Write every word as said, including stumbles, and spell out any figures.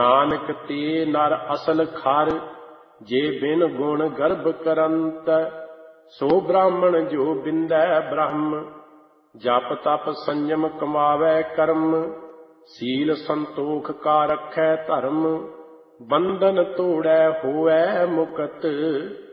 ਨਾਨਕ ਤੇ ਨਰ ਅਸਲ ਖਰ, ਜੇ ਬਿਨ ਗੁਣ ਗਰਭ ਕਰੰਤ। ਸੋ ਬ੍ਰਾਹਮਣ ਜੋ ਬਿੰਦੈ ਬ੍ਰਹਮ, ਜਪ ਤਪ ਸੰਜਮ ਕਮਾਵੈ ਕਰਮ। ਸੀਲ ਸੰਤੋਖ ਕਾ ਰਖੈ ਧਰਮ, ਬੰਧਨ ਤੋੜੈ ਹੋਵੈ ਮੁਕਤ।